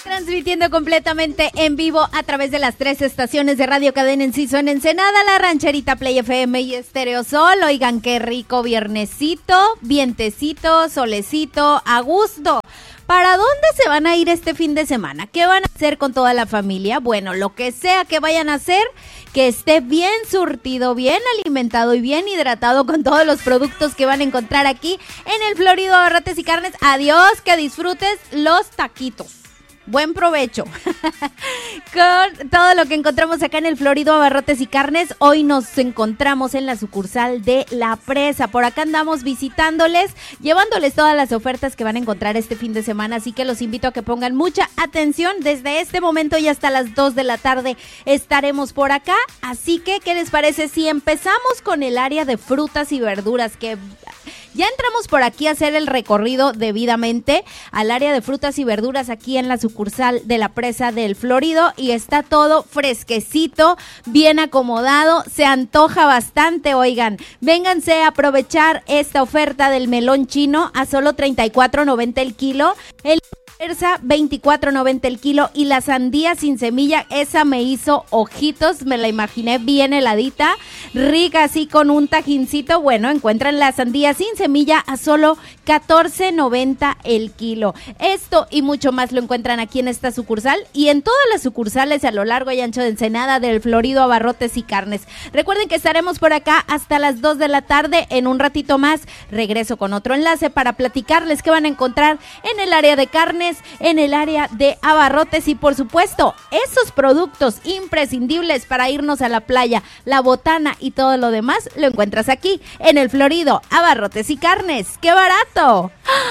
Transmitiendo completamente en vivo a través de las 3 estaciones de Radio Cadena Enciso en Ensenada, La Rancherita, Play FM y Estéreo Sol. Oigan, qué rico viernesito, vientecito, solecito, a gusto. ¿Para dónde se van a ir este fin de semana? ¿Qué van a hacer con toda la familia? Bueno, lo que sea que vayan a hacer, que esté bien surtido, bien alimentado y bien hidratado con todos los productos que van a encontrar aquí en el Florido Abarrotes y Carnes. Adiós, que disfrutes los taquitos. Buen provecho con todo lo que encontramos acá en el Florido Abarrotes y Carnes. Hoy nos encontramos en la sucursal de La Presa. Por acá andamos visitándoles, llevándoles todas las ofertas que van a encontrar este fin de semana. Así que los invito a que pongan mucha atención. Desde este momento y hasta las 2 de la tarde estaremos por acá. Así que, ¿qué les parece si empezamos con el área de frutas y verduras? Que ya entramos por aquí a hacer el recorrido debidamente al área de frutas y verduras aquí en la sucursal de La Presa del Florido y está todo fresquecito, bien acomodado, se antoja bastante, oigan. Vénganse a aprovechar esta oferta del melón chino a solo $34.90 el kilo. El persa, $24.90 el kilo, y la sandía sin semilla, esa me hizo ojitos, me la imaginé bien heladita, rica así con un tajincito. Bueno, encuentran la sandía sin semilla a solo $14.90 el kilo. Esto y mucho más lo encuentran aquí en esta sucursal y en todas las sucursales a lo largo y ancho de Ensenada, del Florido Abarrotes y Carnes. Recuerden que estaremos por acá hasta las 2 de la tarde. En un ratito más regreso con otro enlace para platicarles qué van a encontrar en el área de carnes, en el área de abarrotes y por supuesto esos productos imprescindibles para irnos a la playa, la botana y todo lo demás lo encuentras aquí en el Florido Abarrotes y Carnes. ¡Qué barato!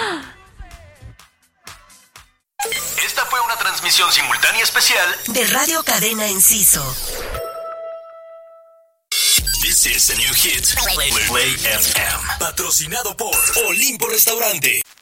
Esta fue una transmisión simultánea especial de Radio Cadena Enciso. This is the new hit Play FM, patrocinado por Olimpo Restaurante.